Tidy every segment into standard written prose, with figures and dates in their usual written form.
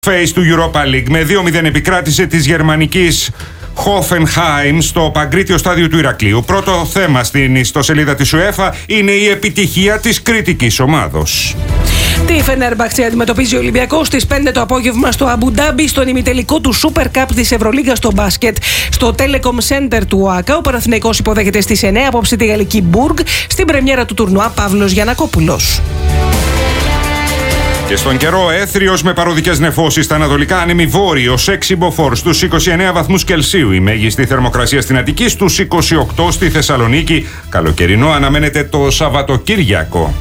Face του Europa League με 2-0 επικράτησε της γερμανικής Hoffenheim στο παγκρίτιο στάδιο του Ηρακλείου. Πρώτο θέμα στην ιστοσελίδα της UEFA είναι η επιτυχία της κριτικής ομάδος. Τη Φενέρμπαχτσε αντιμετωπίζει ο Ολυμπιακός στις 5 το απόγευμα στο Αμπουντάμπι στον ημιτελικό του Super Cup της Ευρωλίγκας στο μπάσκετ. Στο Telecom Center του ΟΑΚΑ ο Παναθηναϊκός υποδέχεται στις 9 απόψε τη γαλλική Μπουργκ. Στην πρεμιέρα του τουρνουά Παύλος Γιαννακόπουλος. Και στον καιρό, έθριος με παροδικές νεφώσεις στα ανατολικά, άνεμη βόρειος 6 μποφόρ στους 29 βαθμούς Κελσίου. Η μέγιστη θερμοκρασία στην Αττική στους 28 στη Θεσσαλονίκη. Καλοκαιρινό αναμένεται το Σαββατοκύριακο.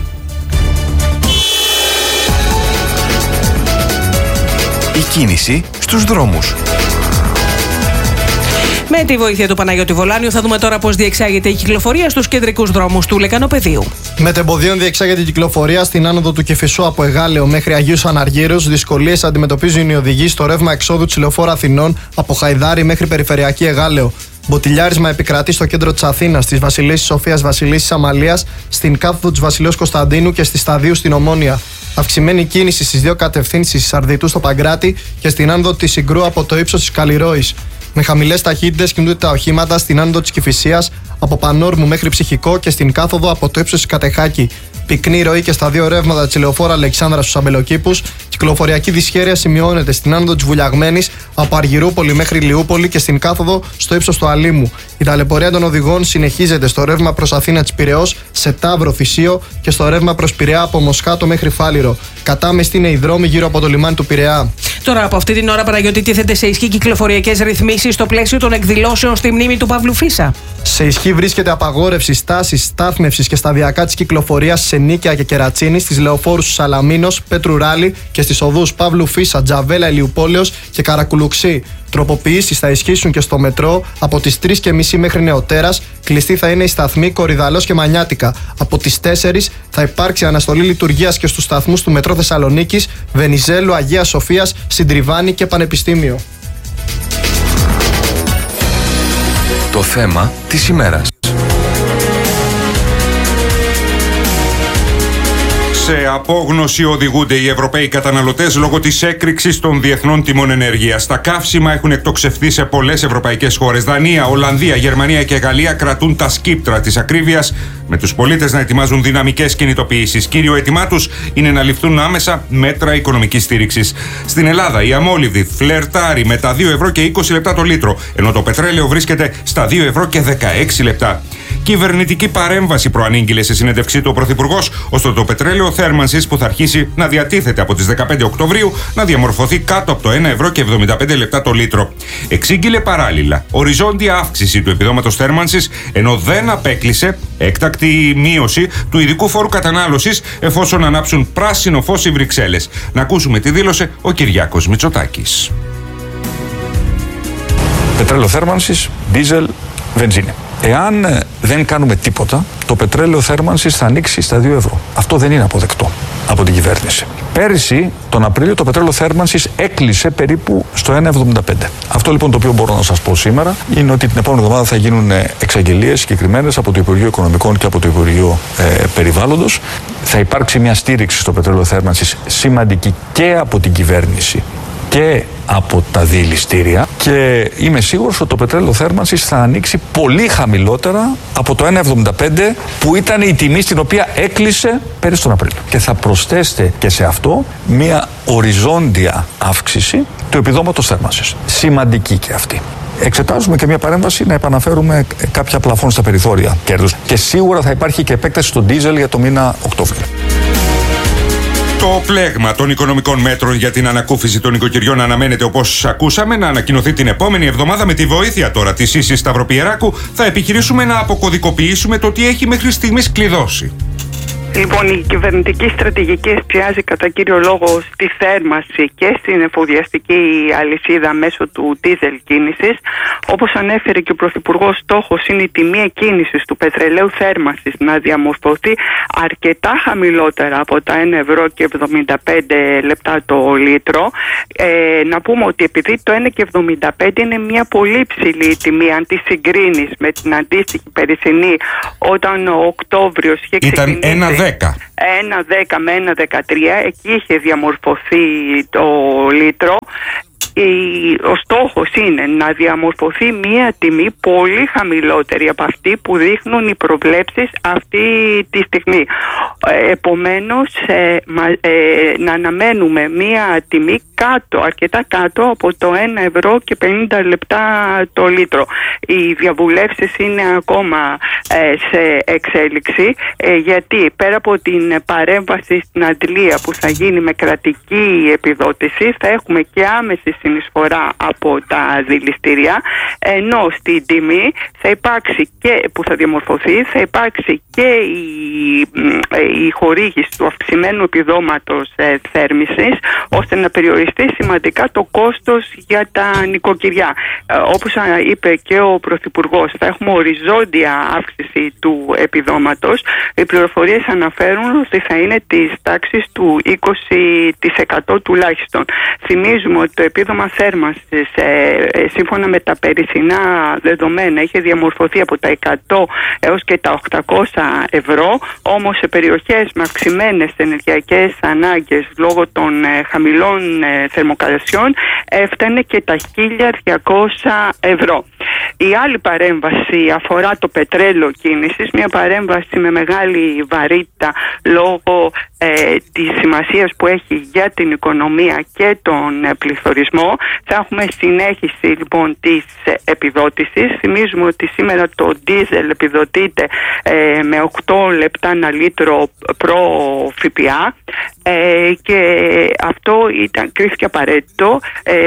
Η κίνηση στους δρόμους. Με τη βοήθεια του Παναγιώτη Βολάνιου θα δούμε τώρα πώς διεξάγεται η κυκλοφορία στους κεντρικούς δρόμους του Λεκανοπεδίου. Μετεμποδίων διεξάγεται η κυκλοφορία στην άνοδο του Κηφισού από Εγάλεο μέχρι Αγίους Αναργύρους. Δυσκολίες αντιμετωπίζουν οι οδηγοί στο ρεύμα εξόδου της Λεωφόρου Αθηνών από Χαϊδάρη μέχρι Περιφερειακή Εγάλεο. Μποτιλιάρισμα επικρατεί στο κέντρο της Αθήνας, της Βασιλίσσης Σοφίας Βασιλίσσης Αμαλίας, στην κάθοδο της Βασιλέως Κωνσταντίνου και στη Σταδίου στην Ομόνια. Αυξημένη κίνηση στις δύο κατευθύνσεις της Αρδιτού στο Παγκράτη και στην άνοδο της Συγκρού από το ύψος της Καλλιρόης. Με χαμηλές ταχύτητες κινούνται τα οχήματα στην άνοδο της Κηφισίας από Πανόρμου μέχρι Ψυχικό και στην κάθοδο από το ύψος της Κατεχάκη. Πυκνή ροή και στα δύο ρεύματα της Λεωφόρου Αλεξάνδρας στους Αμπελοκήπους. Κυκλοφοριακή δυσχέρεια σημειώνεται στην άνοδο της Βουλιαγμένης από Αργυρούπολη μέχρι Λιούπολη και στην κάθοδο στο ύψος του Αλήμου. Η ταλαιπωρία των οδηγών συνεχίζεται στο ρεύμα προς Αθήνα της Πειραιώς, σε Ταύρο Θησίο και στο ρεύμα προς Πειραιά από Μοσχάτο μέχρι Φάληρο. Κατάμεστη είναι οι δρόμοι γύρω από το λιμάνι του Πειραιά. Τώρα από αυτή την ώρα, Παναγιώτη, τίθεται σε ισχύ κυκλοφοριακές ρυθμίσεις στο πλαίσιο των εκδηλώσεων στη μνήμη του Παύλου Φίσα. Σε ισχύ βρίσκεται απαγόρευση στάσης, στάθμευσης και σταδιακά της κυκλοφορίας σε Νίκαια και Κερατσίνη, στις λεωφόρους Σαλαμίνος, Πέτρου Ράλη και στις οδούς Παύλου Φίσα, Τζαβέλα, Ηλιουπόλεως και Καρακουλουξή. Τροποποιήσεις θα ισχύσουν και στο μετρό από τις 3:30 μέχρι νεοτέρας. Κλειστή θα είναι η σταθμή Κορυδαλός και Μανιάτικα. Από τις 4 θα υπάρξει αναστολή λειτουργίας και στους σταθμούς του μετρό Θεσσαλονίκης, Βενιζέλου, Αγίας Σοφίας, Συντριβάνη και Πανεπιστήμιο. Το θέμα της ημέρας. Σε απόγνωση οδηγούνται οι Ευρωπαίοι καταναλωτές λόγω της έκρηξης των διεθνών τιμών ενέργειας. Τα καύσιμα έχουν εκτοξευθεί σε πολλές ευρωπαϊκές χώρες. Δανία, Ολλανδία, Γερμανία και Γαλλία κρατούν τα σκύπτρα της ακρίβειας, με τους πολίτες να ετοιμάζουν δυναμικές κινητοποιήσεις. Κύριο αίτημά τους είναι να ληφθούν άμεσα μέτρα οικονομικής στήριξης. Στην Ελλάδα, η αμόλυβδη φλερτάρει με τα 2 ευρώ και 20 λεπτά το λίτρο, ενώ το πετρέλαιο βρίσκεται στα 2 ευρώ και 16 λεπτά. Κυβερνητική παρέμβαση προανήγγειλε σε συνέντευξή του ο Πρωθυπουργός, ώστε το πετρέλαιο θέρμανσης που θα αρχίσει να διατίθεται από τις 15 Οκτωβρίου να διαμορφωθεί κάτω από το 1 ευρώ και 75 λεπτά το λίτρο. Εξήγηλε παράλληλα οριζόντια αύξηση του επιδόματος θέρμανσης, ενώ δεν απέκλεισε έκτακτη μείωση του ειδικού φόρου κατανάλωσης εφόσον ανάψουν πράσινο φως οι Βρυξέλλες. Να ακούσουμε τι δήλωσε ο Κυριάκος Μητσοτάκης. Πετρέλαιο θέρμανσης, δίζελ, βενζίνη. Εάν δεν κάνουμε τίποτα, το πετρέλαιο θέρμανσης θα ανοίξει στα 2 ευρώ. Αυτό δεν είναι αποδεκτό από την κυβέρνηση. Πέρυσι, τον Απρίλιο, το πετρέλαιο θέρμανσης έκλεισε περίπου στο 1,75. Αυτό λοιπόν το οποίο μπορώ να σας πω σήμερα είναι ότι την επόμενη εβδομάδα θα γίνουν εξαγγελίες συγκεκριμένες από το Υπουργείο Οικονομικών και από το Υπουργείο Περιβάλλοντος. Θα υπάρξει μια στήριξη στο πετρέλαιο θέρμανσης σημαντική και από την κυβέρνηση και από τα διελιστήρια και είμαι σίγουρος ότι το πετρέλαιο θέρμανσης θα ανοίξει πολύ χαμηλότερα από το 1,75 που ήταν η τιμή στην οποία έκλεισε πέρυσι τον Απρίλιο. Και θα προσθέσετε και σε αυτό μια οριζόντια αύξηση του επιδόματος θέρμανσης. Σημαντική και αυτή. Εξετάζουμε και μια παρέμβαση να επαναφέρουμε κάποια πλαφόν στα περιθώρια κέρδους. Και σίγουρα θα υπάρχει και επέκταση στο ντίζελ για το μήνα Οκτώβριο. Το πλέγμα των οικονομικών μέτρων για την ανακούφιση των οικοκυριών αναμένεται, όπως ακούσαμε, να ανακοινωθεί την επόμενη εβδομάδα. Με τη βοήθεια τώρα της Ίσης Σταυροπιεράκου θα επιχειρήσουμε να αποκωδικοποιήσουμε το τι έχει μέχρι στιγμής κλειδώσει. Λοιπόν, η κυβερνητική στρατηγική εστιάζει κατά κύριο λόγο στη θέρμανση και στην εφοδιαστική αλυσίδα μέσω του δίζελ κίνησης. Όπως ανέφερε και ο Πρωθυπουργός, στόχος είναι η τιμή εκκίνησης του πετρελαίου θέρμανσης να διαμορφωθεί αρκετά χαμηλότερα από τα 1 ευρώ και 75 λεπτά το λίτρο. Να πούμε ότι επειδή το 1,75 είναι μια πολύ ψηλή τιμή, αν τη συγκρίνεις με την αντίστοιχη περσινή, όταν ο Οκτώβριος είχε ξεκινήσει. Ήταν 1,10. 1,10 με 1,13, εκεί είχε διαμορφωθεί το λίτρο. Ο στόχος είναι να διαμορφωθεί μια τιμή πολύ χαμηλότερη από αυτή που δείχνουν οι προβλέψεις αυτή τη στιγμή. Επομένως, να αναμένουμε μια τιμή αρκετά κάτω από το 1,50 το λίτρο. Οι διαβουλεύσεις είναι ακόμα σε εξέλιξη, γιατί πέρα από την παρέμβαση στην αντλία που θα γίνει με κρατική επιδότηση, θα έχουμε και άμεση συνεισφορά από τα δηληστήρια, ενώ στην τιμή θα υπάρξει και, που θα διαμορφωθεί, θα υπάρξει και η χορήγηση του αυξημένου επιδόματος θέρμισης, ώστε να περιοριστεί σημαντικά το κόστος για τα νοικοκυριά. Όπως είπε και ο Πρωθυπουργός, θα έχουμε οριζόντια αύξηση του επιδόματος. Οι πληροφορίες αναφέρουν ότι θα είναι της τάξης του 20% τουλάχιστον. Θυμίζουμε ότι το επίδομα θέρμανσης, σύμφωνα με τα περσινά δεδομένα, είχε διαμορφωθεί από τα 100 έως και τα 800 ευρώ, όμως σε περιοχές με αυξημένες ενεργειακές ανάγκες λόγω των χαμηλών θερμοκρασιών έφτανε και τα 1.200 ευρώ. Η άλλη παρέμβαση αφορά το πετρέλαιο κίνησης, μια παρέμβαση με μεγάλη βαρύτητα λόγω της σημασίας που έχει για την οικονομία και τον πληθωρισμό. Θα έχουμε συνέχιση λοιπόν της επιδότησης. Θυμίζουμε ότι σήμερα το ντίζελ επιδοτείται με 8 λεπτά ένα λίτρο προ ΦΠΑ, και αυτό κρίθηκε απαραίτητο.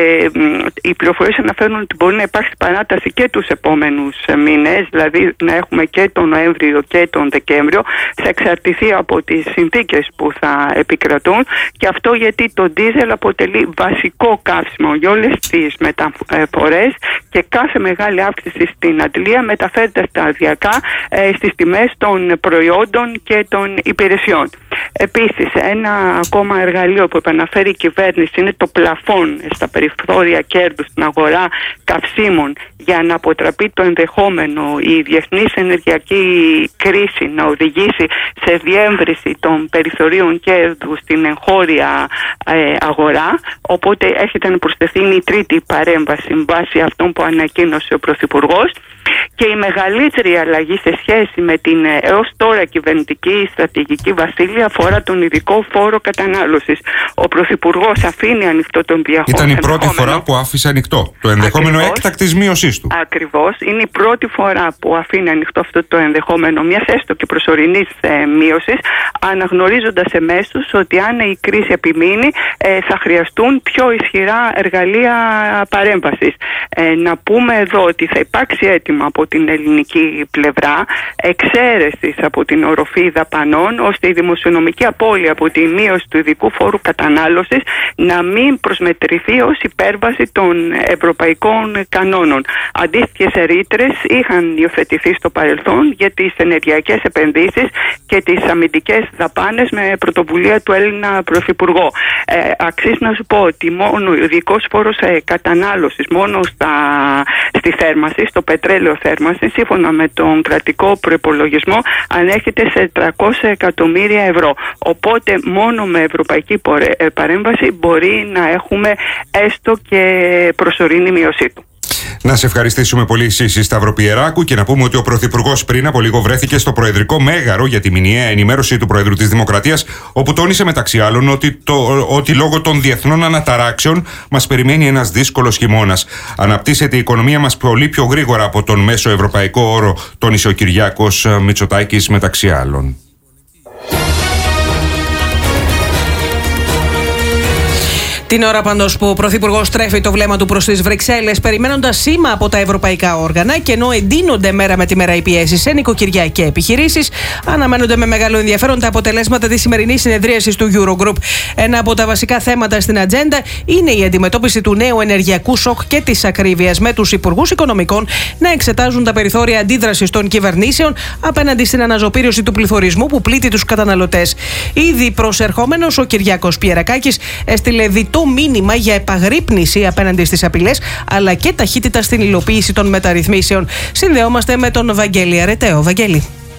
Οι πληροφορίες αναφέρουν ότι μπορεί να υπάρξει παράταση και τους επόμενους μήνες, δηλαδή να έχουμε και τον Νοέμβριο και τον Δεκέμβριο. Θα εξαρτηθεί από τις συνθήκες που θα επικρατούν, και αυτό γιατί το ντίζελ αποτελεί βασικό καύσιμο για όλες τις μεταφορές, και κάθε μεγάλη αύξηση στην αντλία μεταφέρεται σταδιακά στις τιμές των προϊόντων και των υπηρεσιών. Επίσης, ένα ακόμα εργαλείο που επαναφέρει η κυβέρνηση είναι το πλαφόν στα περιθώρια κέρδους στην αγορά καυσίμων, για να αποτραπεί το ενδεχόμενο η διεθνής ενεργειακή κρίση να οδηγήσει σε διεύρυνση των περιθωρίων κέρδους στην εγχώρια αγορά. Οπότε έρχεται να προσθεθεί η τρίτη παρέμβαση βάσει αυτών που ανακοίνωσε ο Πρωθυπουργός. Και η μεγαλύτερη αλλαγή σε σχέση με την έως τώρα κυβερνητική στρατηγική Βασίλεια αφορά τον ειδικό φόρο κατανάλωσης. Ο Πρωθυπουργός αφήνει ανοιχτό τον Ήταν η πρώτη φορά που άφησε ανοιχτό το ενδεχόμενο έκτακτης μείωσής του. Ακριβώς. Είναι η πρώτη φορά που αφήνει ανοιχτό αυτό το ενδεχόμενο μιας έστω και προσωρινής μείωσης, αναγνωρίζοντας εμέσως ότι αν η κρίση επιμείνει θα χρειαστούν πιο ισχυρά εργαλεία παρέμβασης. Να πούμε εδώ ότι θα υπάρξει έτοιμα από την ελληνική πλευρά εξαίρεσης από την οροφή δαπανών, ώστε η δημοσιονομική απώλεια από τη μείωση του ειδικού φόρου κατανάλωσης να μην προσμετρηθεί ως υπέρβαση των ευρωπαϊκών κανόνων. Αντίστοιχες ρήτρες είχαν υιοθετηθεί στο παρελθόν για τις ενεργειακές επενδύσεις και τις αμυντικές δαπάνες με πρωτοβουλία του Έλληνα Πρωθυπουργό. Αξίζει να σου πω ότι μόνο ο ειδικός φόρος κατανάλωσης μόνο στη θέρμανση, στο πετρέλαιο θέρμανση, σύμφωνα με τον κρατικό προϋπολογισμό, ανέρχεται σε 300 εκατομμύρια ευρώ. Οπότε μόνο με ευρωπαϊκή παρέμβαση μπορεί να έχουμε έστω και προσωρινή μείωσή του. Να σε ευχαριστήσουμε πολύ, Σύση Σταυροπιεράκου, και να πούμε ότι ο Πρωθυπουργός πριν από λίγο βρέθηκε στο Προεδρικό Μέγαρο για τη μηνιαία ενημέρωση του Προέδρου της Δημοκρατίας, όπου τόνισε μεταξύ άλλων ότι λόγω των διεθνών αναταράξεων μας περιμένει ένας δύσκολος χειμώνας. Αναπτύσσεται η οικονομία μας πολύ πιο γρήγορα από τον μέσο ευρωπαϊκό όρο, τόνισε ο Κυριάκος Μητσοτάκης μεταξύ άλλων. Την ώρα πάντως που ο Πρωθυπουργός στρέφει το βλέμμα του προς τις Βρυξέλλες, περιμένοντας σήμα από τα ευρωπαϊκά όργανα, και ενώ εντείνονται μέρα με τη μέρα οι πιέσεις σε νοικοκυριά και επιχειρήσεις, αναμένονται με μεγάλο ενδιαφέρον τα αποτελέσματα της σημερινής συνεδρίασης του Eurogroup. Ένα από τα βασικά θέματα στην ατζέντα είναι η αντιμετώπιση του νέου ενεργειακού σοκ και της ακρίβειας, με τους υπουργούς οικονομικών να εξετάζουν τα περιθώρια αντίδρασης των κυβερνήσεων απέναντι στην αναζωπήρωση του πληθωρισμού που πλήττει τους καταναλωτές. Ήδη προσερχόμενος, ο Κυριάκος Πιερακάκης έστειλε διτό μήνυμα για επαγρύπνηση απέναντι στις απειλές, αλλά και ταχύτητα στην υλοποίηση των μεταρρυθμίσεων. Συνδεόμαστε με τον Βαγγέλη Αρεταίο. Βαγγέλη.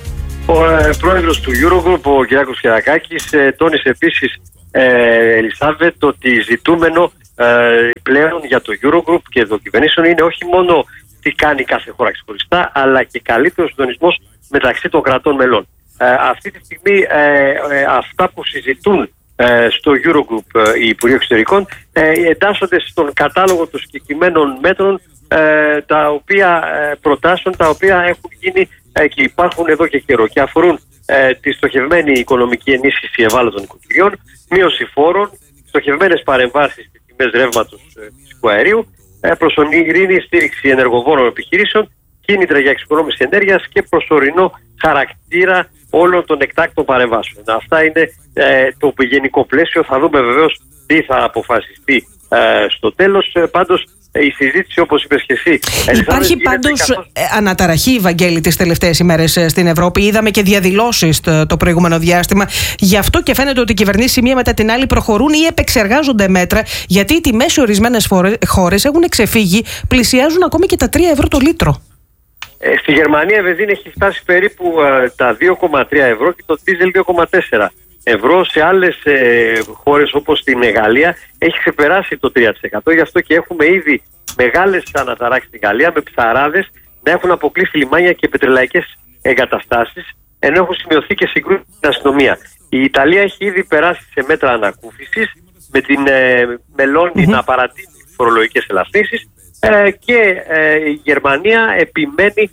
Ο πρόεδρος του Eurogroup, ο Κυριάκος Κερακάκης, τόνισε επίσης, Ελισάβετ, ότι ζητούμενο πλέον για το Eurogroup και το κυβερνήσεων είναι όχι μόνο τι κάνει κάθε χώρα ξεχωριστά, αλλά και καλύτερο συντονισμός μεταξύ των κρατών μελών. Αυτή τη στιγμή αυτά που συζητούν στο Eurogroup οι Υπουργοί Εξωτερικών εντάσσονται στον κατάλογο των συγκεκριμένων μέτρων, τα οποία προτάσεων, τα οποία έχουν γίνει και υπάρχουν εδώ και καιρό και αφορούν τη στοχευμένη οικονομική ενίσχυση ευάλωτων οικοκυριών, μείωση φόρων, στοχευμένες παρεμβάσεις στις τιμές ρεύματος φυσικού αερίου, προσωρινή στήριξη ενεργοβόρων επιχειρήσεων, κίνητρα για εξοικονόμηση ενέργειας και προσωρινό χαρακτήρα όλων των εκτάκτων παρεμβάσεων. Αυτά είναι το γενικό πλαίσιο. Θα δούμε βεβαίως τι θα αποφασιστεί στο τέλος. Πάντως η συζήτηση, όπως είπες και εσύ, υπάρχει πάντως αναταραχή, Βαγγέλη, τις τελευταίες ημέρες στην Ευρώπη. Είδαμε και διαδηλώσεις το προηγούμενο διάστημα. Γι' αυτό και φαίνεται ότι οι κυβερνήσεις μία μετά την άλλη προχωρούν ή επεξεργάζονται μέτρα, γιατί οι τιμές σε ορισμένες χώρες έχουν ξεφύγει, πλησιάζουν ακόμη και τα 3 ευρώ το λίτρο. Στη Γερμανία η βενζίνη έχει φτάσει περίπου τα 2,3 ευρώ και το δίζελ 2,4 ευρώ. Σε άλλες χώρες όπως την Γαλλία έχει ξεπεράσει το 3%. Γι' αυτό και έχουμε ήδη μεγάλες αναταράξεις στην Γαλλία, με ψαράδες να έχουν αποκλείσει λιμάνια και πετρελαϊκές εγκαταστάσεις, ενώ έχουν σημειωθεί και συγκρούσεις στην αστυνομία. Η Ιταλία έχει ήδη περάσει σε μέτρα ανακούφισης, με την Μελώνη να παρατείνει φορολογικές ελαφρύνσεις, και η Γερμανία επιμένει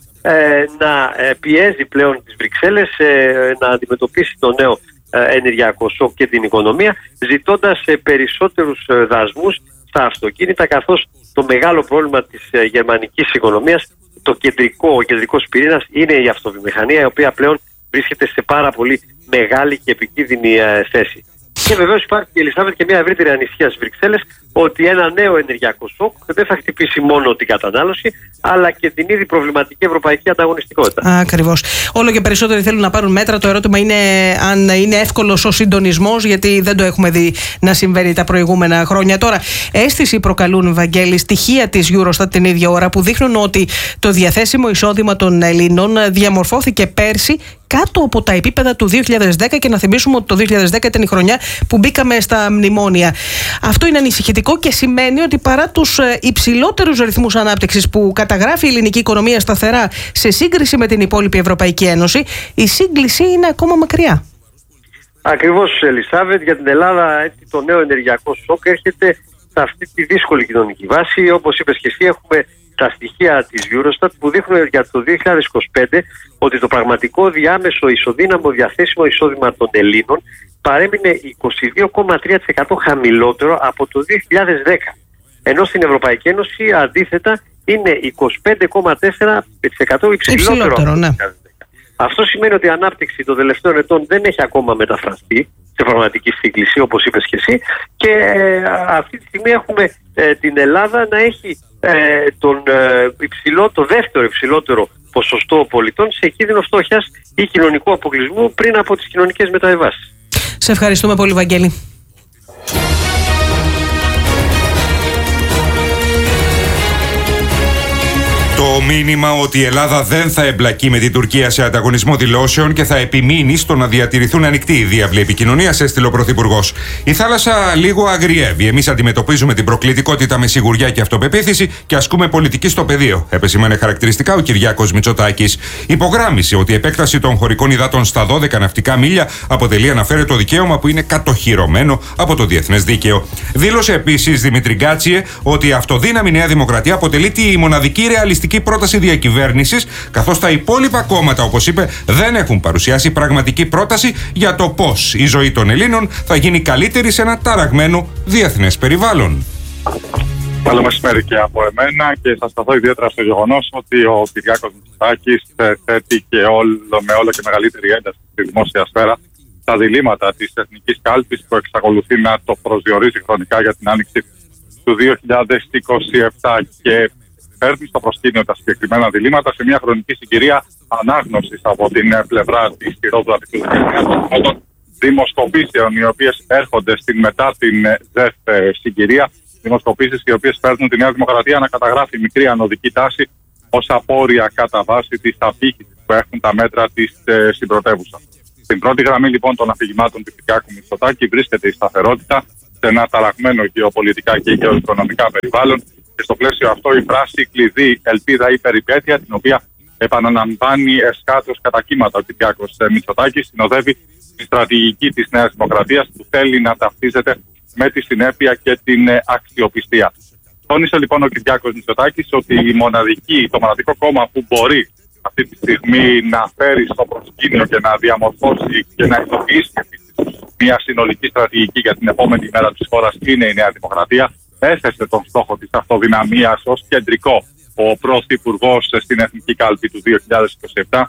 να πιέζει πλέον τις Βρυξέλλες να αντιμετωπίσει το νέο ενεργειακό σοκ και την οικονομία, ζητώντας περισσότερους δασμούς στα αυτοκίνητα, καθώς το μεγάλο πρόβλημα της γερμανικής οικονομίας, ο κεντρικός πυρήνας, είναι η αυτοβιομηχανία, η οποία πλέον βρίσκεται σε πάρα πολύ μεγάλη και επικίνδυνη θέση. Και βεβαίως υπάρχει, Ελισάβετ, και μια ευρύτερη ανησυχία στις Βρυξέλλες ότι ένα νέο ενεργειακό σοκ δεν θα χτυπήσει μόνο την κατανάλωση, αλλά και την ήδη προβληματική ευρωπαϊκή ανταγωνιστικότητα. Ακριβώς. Όλο και περισσότεροι θέλουν να πάρουν μέτρα. Το ερώτημα είναι αν είναι εύκολος ο συντονισμός, γιατί δεν το έχουμε δει να συμβαίνει τα προηγούμενα χρόνια. Τώρα, αίσθηση προκαλούν, Βαγγέλη, στοιχεία της Eurostat την ίδια ώρα που δείχνουν ότι το διαθέσιμο εισόδημα των Ελλήνων διαμορφώθηκε πέρσι κάτω από τα επίπεδα του 2010, και να θυμίσουμε ότι το 2010 ήταν η χρονιά που μπήκαμε στα μνημόνια. Αυτό είναι ανησυχητικό και σημαίνει ότι παρά τους υψηλότερους ρυθμούς ανάπτυξης που καταγράφει η ελληνική οικονομία σταθερά σε σύγκριση με την υπόλοιπη Ευρωπαϊκή Ένωση, η σύγκληση είναι ακόμα μακριά. Ακριβώς, Ελισάβετ, για την Ελλάδα το νέο ενεργειακό σοκ έρχεται σε αυτή τη δύσκολη κοινωνική βάση. Όπως είπες και εσύ, έχουμε τα στοιχεία της Eurostat που δείχνουν για το 2025 ότι το πραγματικό διάμεσο ισοδύναμο διαθέσιμο εισόδημα των Ελλήνων παρέμεινε 22,3% χαμηλότερο από το 2010. Ενώ στην Ευρωπαϊκή Ένωση αντίθετα είναι 25,4% υψηλότερο. Ναι. Αυτό σημαίνει ότι η ανάπτυξη των τελευταίων ετών δεν έχει ακόμα μεταφραστεί σε πραγματική σύγκληση, όπως είπες και εσύ, και αυτή τη στιγμή έχουμε την Ελλάδα να έχει το δεύτερο υψηλότερο ποσοστό πολιτών σε κίνδυνο φτώχειας ή κοινωνικού αποκλεισμού πριν από τις κοινωνικές μεταβιβάσεις. Σε ευχαριστούμε πολύ, Βαγγέλη. Το μήνυμα ότι η Ελλάδα δεν θα εμπλακεί με την Τουρκία σε ανταγωνισμό δηλώσεων και θα επιμείνει στο να διατηρηθούν ανοιχτοί οι διάβλοι επικοινωνίας, έστειλε ο Πρωθυπουργός. Η θάλασσα λίγο αγριεύει. Εμείς αντιμετωπίζουμε την προκλητικότητα με σιγουριά και αυτοπεποίθηση και ασκούμε πολιτική στο πεδίο, επεσήμανε χαρακτηριστικά ο Κυριάκος Μητσοτάκης. Υπογράμμισε ότι η επέκταση των χωρικών υδάτων στα 12 ναυτικά μίλια αποτελεί, αναφέρετο δικαίωμα που είναι κατοχυρωμένο από το διεθνές δίκαιο. Δήλωσε επίσης Δημήτρη Γκάτσιε ότι η αυτοδύναμη Νέα Δημοκρατία αποτελεί τη μοναδική ρεαλιστική πρόταση διακυβέρνησης, καθώς τα υπόλοιπα κόμματα, όπως είπε, δεν έχουν παρουσιάσει πραγματική πρόταση για το πώς η ζωή των Ελλήνων θα γίνει καλύτερη σε ένα ταραγμένο διεθνές περιβάλλον. Καλό μεσημέρι και από εμένα, και θα σταθώ ιδιαίτερα στο γεγονός ότι ο Κυριάκος Μητσοτάκης θέτει και με όλο και μεγαλύτερη ένταση στη δημόσια σφαίρα τα διλήμματα της εθνικής κάλπης που εξακολουθεί να το προσδιορίζει χρονικά για την άνοιξη του 2027, και φέρνει στο προσκήνιο τα συγκεκριμένα διλήμματα σε μια χρονική συγκυρία ανάγνωσης από την πλευρά της χειρόδουλατης των δημοσκοπήσεων, οι οποίες έρχονται μετά την ΔΕΘ συγκυρία. Δημοσκοπήσεις οι οποίες φέρνουν τη Νέα Δημοκρατία να καταγράφει μικρή ανωδική τάση ως απόρρια κατά βάση της απήχησης που έχουν τα μέτρα της στην πρωτεύουσα. Στην πρώτη γραμμή λοιπόν των αφηγημάτων του Κυριάκου Μητσοτάκη βρίσκεται η σταθερότητα σε ένα ταραγμένο γεωπολιτικά και γεωοικονομικά περιβάλλον και στο πλαίσιο αυτό η φράση κλειδί ελπίδα ή περιπέτεια, την οποία επαναλαμβάνει εσχάτως κατά κύματα ο Κυριάκος Μητσοτάκης, συνοδεύει τη στρατηγική της Νέας Δημοκρατίας που θέλει να ταυτίζεται με τη συνέπεια και την αξιοπιστία. Τόνισε λοιπόν ο Κυριάκος Μητσοτάκης ότι το μοναδικό κόμμα που μπορεί αυτή τη στιγμή να φέρει στο προσκήνιο και να διαμορφώσει και να υλοποιήσει μια συνολική στρατηγική για την επόμενη μέρα της χώρας είναι η Νέα Δημοκρατία. Έθεσε τον στόχο της αυτοδυναμίας ως κεντρικό ο Πρωθυπουργός στην Εθνική Κάλπη του 2027.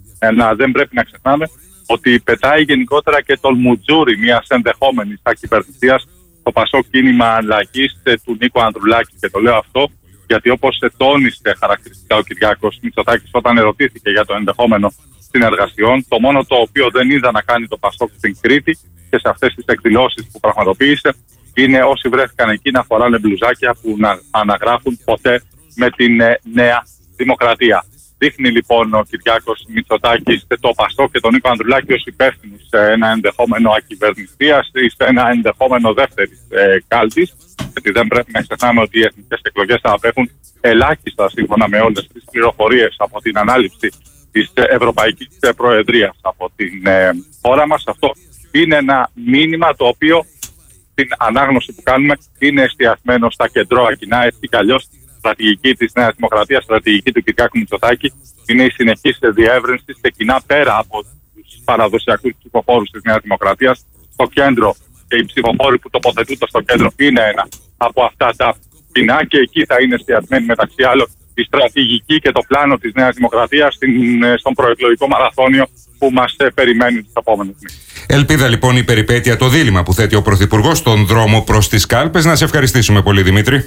Δεν πρέπει να ξεχνάμε ότι πετάει γενικότερα και τον μουτζούρι μιας ενδεχόμενης ακυβερνησίας, το Πασόκ Κίνημα Αλλαγής του Νίκου Ανδρουλάκη. Και το λέω αυτό γιατί, όπως τόνισε χαρακτηριστικά ο Κυριάκος Μητσοτάκης όταν ερωτήθηκε για το ενδεχόμενο συνεργασιών, το μόνο το οποίο δεν είδα να κάνει το Πασόκ στην Κρήτη και σε αυτές τις εκδηλώσεις που πραγματοποίησε είναι όσοι βρέθηκαν εκεί να φοράνε μπλουζάκια που να αναγράφουν ποτέ με την Νέα Δημοκρατία. Δείχνει λοιπόν ο Κυριάκος Μητσοτάκης το Πασόκ και τον Νίκο Ανδρουλάκη ως υπεύθυνους σε ένα ενδεχόμενο ακυβερνησίας ή σε ένα ενδεχόμενο δεύτερης κάλπης. Γιατί δεν πρέπει να ξεχνάμε ότι οι εθνικές εκλογές θα απέχουν ελάχιστα σύμφωνα με όλες τις πληροφορίες από την ανάληψη της Ευρωπαϊκής Προεδρίας από την χώρα μας. Αυτό είναι ένα μήνυμα το οποίο στην ανάγνωση που κάνουμε είναι εστιασμένο στα κεντρώα κοινά, έτσι κι αλλιώς. Στρατηγική της Νέας Δημοκρατίας, στρατηγική του Κυριάκου Μητσοτάκη είναι η συνεχής διεύρυνση σε κοινά πέρα από τους παραδοσιακούς ψηφοφόρους της Νέας Δημοκρατίας. Στο κέντρο και οι ψηφοφόροι που τοποθετούνται στο κέντρο είναι ένα από αυτά τα κοινά και εκεί θα είναι εστιασμένη μεταξύ άλλων η στρατηγική και το πλάνο της Νέας Δημοκρατίας στον προεκλογικό μαραθώνιο που μας περιμένει τις επόμενες μήνες. Ελπίδα λοιπόν η περιπέτεια, το δίλημμα που θέτει ο Πρωθυπουργός στον δρόμο προς τις κάλπες. Να σε ευχαριστήσουμε πολύ, Δημήτρη.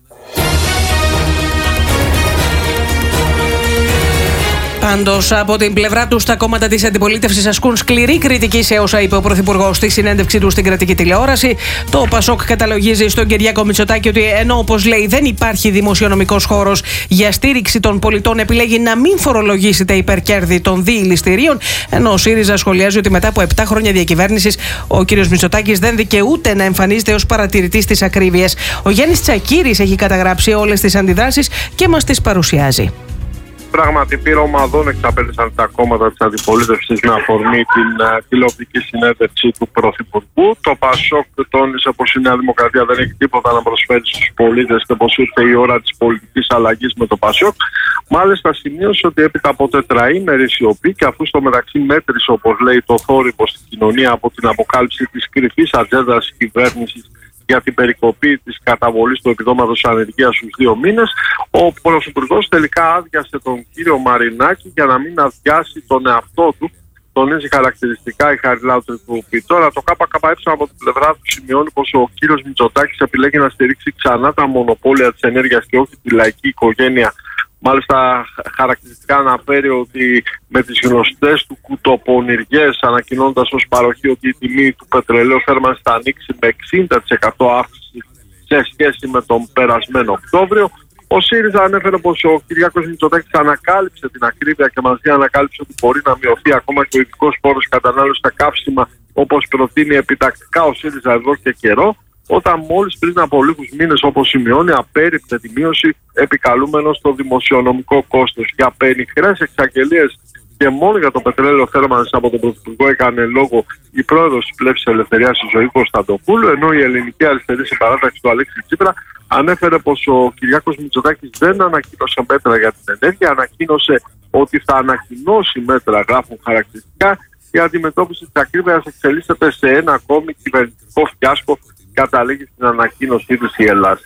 Πάντως, από την πλευρά του, τα κόμματα της αντιπολίτευσης ασκούν σκληρή κριτική σε όσα είπε ο Πρωθυπουργός στη συνέντευξή του στην κρατική τηλεόραση. Το Πασόκ καταλογίζει στον Κυριάκο Μητσοτάκη ότι ενώ, όπως λέει, δεν υπάρχει δημοσιονομικός χώρος για στήριξη των πολιτών, επιλέγει να μην φορολογήσει τα υπερκέρδη των διηληστηρίων. Ενώ ο ΣΥΡΙΖΑ σχολιάζει ότι μετά από 7 χρόνια διακυβέρνησης, ο κ. Μητσοτάκης δεν δικαιούται να εμφανίζεται ως παρατηρητής της ακρίβειας. Ο Γιάννης Τσακίρης έχει καταγράψει όλες τις αντιδράσεις και μας τις παρουσιάζει. Πράγματι, πύρα ομαδών εξαπέλυσαν τα κόμματα της αντιπολίτευσης με αφορμή την τηλεοπτική συνέντευξη του Πρωθυπουργού. Το Πασόκ τόνισε πως η Νέα Δημοκρατία δεν έχει τίποτα να προσφέρει στους πολίτες και πως ήρθε η ώρα της πολιτικής αλλαγής με το Πασόκ. Μάλιστα, σημείωσε ότι έπειτα από τετραήμερη σιωπή και αφού στο μεταξύ μέτρησε, όπως λέει, το θόρυβο στην κοινωνία από την αποκάλυψη της κρυφής ατζέντας κυβέρνησης για την περικοπή της καταβολής του επιδόματος ανεργίας στους 2 μήνες, ο Πρωθυπουργός τελικά άδειασε τον κύριο Μαρινάκη για να μην αδειάσει τον εαυτό του. Τονίζει χαρακτηριστικά η Χαριλάου Τρικούπη. Τώρα το ΚΚΕ από την πλευρά του σημειώνει πως ο κύριος Μητσοτάκης επιλέγει να στηρίξει ξανά τα μονοπόλια της ενέργειας και όχι τη λαϊκή οικογένεια. Μάλιστα, χαρακτηριστικά αναφέρει ότι με τις γνωστές του κουτοπονηριές, ανακοινώντας ως παροχή ότι η τιμή του πετρελαίου θέρμανσης θα ανοίξει με 60% αύξηση σε σχέση με τον περασμένο Οκτώβριο. Ο ΣΥΡΙΖΑ ανέφερε πως ο Κυριάκος Μητσοτάκης ανακάλυψε την ακρίβεια και μαζί ανακάλυψε ότι μπορεί να μειωθεί ακόμα και ο ειδικός φόρος κατανάλωσης στα καύσιμα, όπως προτείνει επιτακτικά ο ΣΥΡΙΖΑ εδώ και καιρό, όταν μόλις πριν από λίγους μήνες, όπως σημειώνει, απέρριψε τη μείωση επικαλούμενος στο δημοσιονομικό κόστος. Για πενιχρές εξαγγελίες και μόνο για το πετρέλαιο θέρμανσης από τον Πρωθυπουργό έκανε λόγο η πρόεδρος της Πλεύσης Ελευθερίας, η Ζωή Κωνσταντοπούλου, ενώ η ελληνική αριστερή συμπαράταξη του Αλέξη Τσίπρα ανέφερε πως ο Κυριάκος Μητσοτάκης δεν ανακοίνωσε μέτρα για την ενέργεια, ανακοίνωσε ότι θα ανακοινώσει μέτρα, γράφουν χαρακτηριστικά. Η αντιμετώπιση της ακρίβειας εξελίσσεται σε ένα ακόμη κυβερνητικό φιάσκο, καταλήγει στην ανακοίνωσή της η Ελλάδα.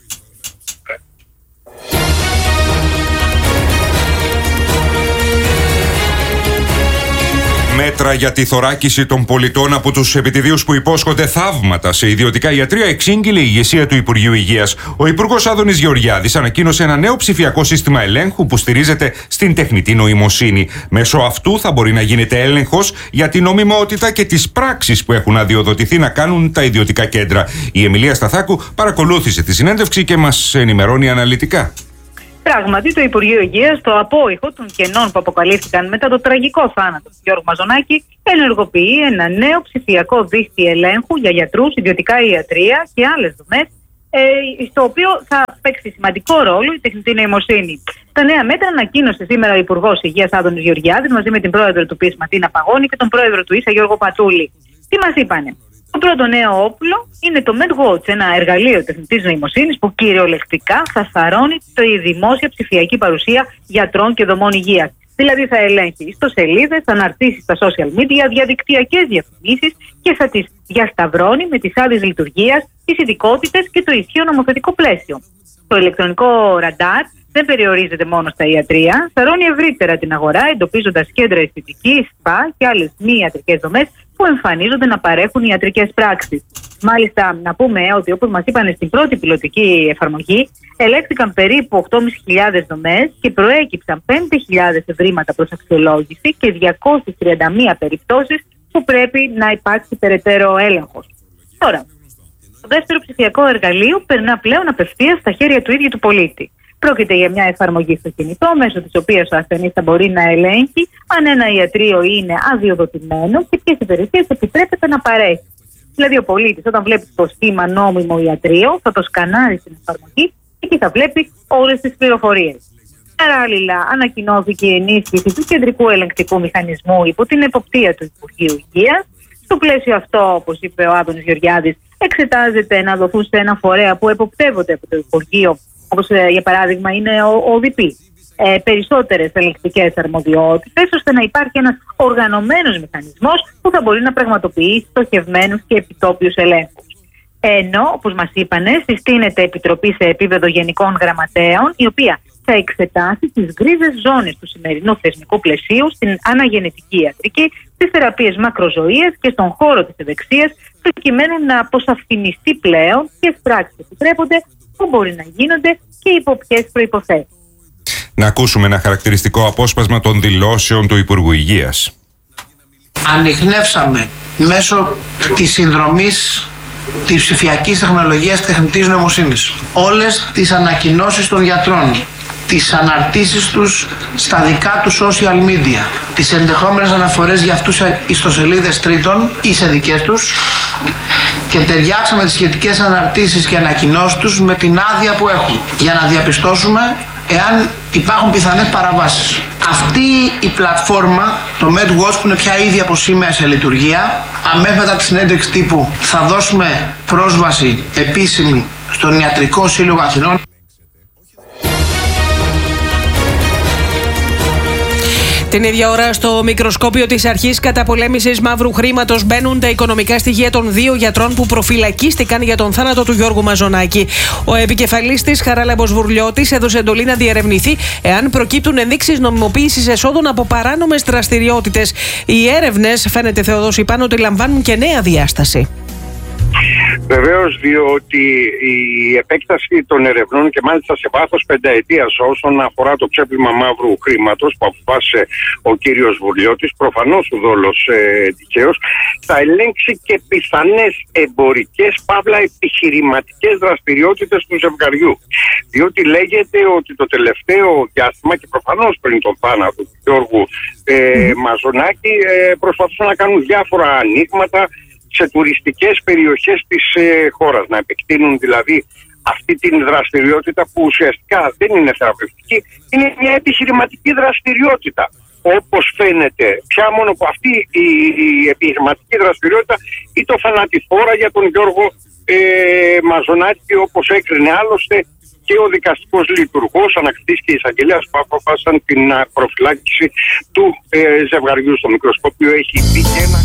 Μέτρα για τη θωράκιση των πολιτών από τους επιτιδίους που υπόσχονται θαύματα σε ιδιωτικά ιατρεία εξήγηλε η ηγεσία του Υπουργείου Υγείας. Ο Υπουργός Άδωνης Γεωργιάδης ανακοίνωσε ένα νέο ψηφιακό σύστημα ελέγχου που στηρίζεται στην τεχνητή νοημοσύνη. Μέσω αυτού θα μπορεί να γίνεται έλεγχος για την νομιμότητα και τις πράξεις που έχουν αδειοδοτηθεί να κάνουν τα ιδιωτικά κέντρα. Η Εμιλία Σταθάκου παρακολούθησε τη συνέντευξη και μας ενημερώνει αναλυτικά. Πράγματι, το Υπουργείο Υγείας, στο απόϊχο των κενών που αποκαλύφθηκαν μετά το τραγικό θάνατο του Γιώργου Μαζονάκη, ενεργοποιεί ένα νέο ψηφιακό δίκτυο ελέγχου για γιατρούς, ιδιωτικά ιατρία και άλλες δομές, στο οποίο θα παίξει σημαντικό ρόλο η τεχνητή νοημοσύνη. Τα νέα μέτρα ανακοίνωσε σήμερα ο Υπουργός Υγείας Άδωνης Γεωργιάδης μαζί με την πρόεδρο του ΠΙΣ Ματίνα Παγώνη και τον πρόεδρο του ΙΣΑ Γιώργο Πατούλη. Τι μας είπανε? Το πρώτο νέο όπλο είναι το MedWatch, ένα εργαλείο τεχνητής νοημοσύνης που κυριολεκτικά θα σαρώνει τη δημόσια ψηφιακή παρουσία γιατρών και δομών υγείας. Δηλαδή θα ελέγχει ιστοσελίδες, αναρτήσεις στα social media, διαδικτυακές διαφημίσεις και θα τις διασταυρώνει με τις άδειες λειτουργίας, τις ειδικότητες και το ισχύον νομοθετικό πλαίσιο. Το ηλεκτρονικό ραντάρ δεν περιορίζεται μόνο στα ιατρεία, σαρώνει ευρύτερα την αγορά, εντοπίζοντας κέντρα αισθητικής, σπα και άλλες μη ιατρικές δομές που εμφανίζονται να παρέχουν ιατρικές πράξεις. Μάλιστα, να πούμε ότι όπως μας είπαν στην πρώτη πιλωτική εφαρμογή, ελέγχθηκαν περίπου 8.500 δομές και προέκυψαν 5.000 ευρήματα προς αξιολόγηση και 231 περιπτώσεις που πρέπει να υπάρξει περαιτέρω έλεγχος. Τώρα, το δεύτερο ψηφιακό εργαλείο περνά πλέον απευθείας στα χέρια του ίδιου του πολίτη. Πρόκειται για μια εφαρμογή στο κινητό, μέσω της οποίας ο ασθενής θα μπορεί να ελέγχει αν ένα ιατρείο είναι αδειοδοτημένο και ποιες υπηρεσίες επιτρέπεται να παρέχει. Δηλαδή, ο πολίτης, όταν βλέπει το σήμα νόμιμο ιατρείο, θα το σκανάρει στην εφαρμογή και εκεί θα βλέπει όλες τις πληροφορίες. Παράλληλα, ανακοινώθηκε η ενίσχυση του κεντρικού ελεγκτικού μηχανισμού υπό την εποπτεία του Υπουργείου Υγείας. Στο πλαίσιο αυτό, όπως είπε ο Άδωνης Γεωργιάδης, εξετάζεται να δοθούν σε ένα φορέα που εποπτεύονται από το Υπουργείο, όπως για παράδειγμα είναι ο ΟΔΠ, περισσότερες ελεγκτικές αρμοδιότητες, ώστε να υπάρχει ένας οργανωμένος μηχανισμός που θα μπορεί να πραγματοποιεί στοχευμένους και επιτόπιους ελέγχους. Ενώ, όπως μας είπανε, συστήνεται επιτροπή σε επίπεδο γενικών γραμματέων, η οποία θα εξετάσει τις γκρίζες ζώνες του σημερινού θεσμικού πλαισίου στην αναγεννητική ιατρική, στις θεραπείες μακροζωίας και στον χώρο της ευεξίας, προκειμένου να αποσαφινιστεί πλέον ποιες πράξεις επιτρέπονται, πού μπορεί να γίνονται και υπό ποιες προϋποθέσεις. Να ακούσουμε ένα χαρακτηριστικό απόσπασμα των δηλώσεων του Υπουργού Υγείας. Ανιχνεύσαμε μέσω της συνδρομής της ψηφιακής τεχνολογίας τεχνητής νοημοσύνης όλες τις ανακοινώσεις των γιατρών, τις αναρτήσεις τους στα δικά του social media, τις ενδεχόμενες αναφορές για αυτούς σε ιστοσελίδες τρίτων ή σε δικές τους, και ταιριάξαμε τις σχετικές αναρτήσεις και ανακοινώσεις τους με την άδεια που έχουν για να διαπιστώσουμε εάν υπάρχουν πιθανές παραβάσεις. Αυτή η πλατφόρμα, το MedWatch, που είναι πια ήδη από σήμερα σε λειτουργία, αμέσως μετά τη συνέντευξη τύπου θα δώσουμε πρόσβαση επίσημη στον Ιατρικό Σύλλογο Αθηνών. Την ίδια ώρα, στο μικροσκόπιο της Αρχής Καταπολέμησης Μαύρου Χρήματος μπαίνουν τα οικονομικά στοιχεία των 2 γιατρών που προφυλακίστηκαν για τον θάνατο του Γιώργου Μαζονάκη. Ο επικεφαλής της, Χαράλαμπος Βουρλιώτης, έδωσε εντολή να διερευνηθεί εάν προκύπτουν ενδείξεις νομιμοποίησης εσόδων από παράνομες δραστηριότητες. Οι έρευνες, φαίνεται, Θεοδόση, πάνω ότι λαμβάνουν και νέα διάσταση. Βεβαίως, διότι η επέκταση των ερευνών και μάλιστα σε βάθος πενταετίας όσον αφορά το ξέπλυμα μαύρου χρήματος που αποφάσισε ο κύριος Βουρλιώτης, προφανώς ουδόλως δικαίως, θα ελέγξει και πιθανές εμπορικές παύλα επιχειρηματικές δραστηριότητες του ζευγαριού. Διότι λέγεται ότι το τελευταίο διάστημα και προφανώς πριν τον θάνατο του Γιώργου Μαζονάκη προσπαθούσαν να κάνουν διάφορα ανοίγματα σε τουριστικές περιοχές της χώρας, να επεκτείνουν δηλαδή αυτή την δραστηριότητα που ουσιαστικά δεν είναι θεραπευτική, είναι μια επιχειρηματική δραστηριότητα. Όπως φαίνεται, πια μόνο από αυτή η επιχειρηματική δραστηριότητα ή το θανατηφόρα για τον Γιώργο Μαζονάκη, όπως έκρινε άλλωστε και ο δικαστικός λειτουργός, ανακριτής και εισαγγελέας που αποφάσισαν την προφυλάκηση του ζευγαριού. Στο μικροσκόπιο έχει μπει και ένα...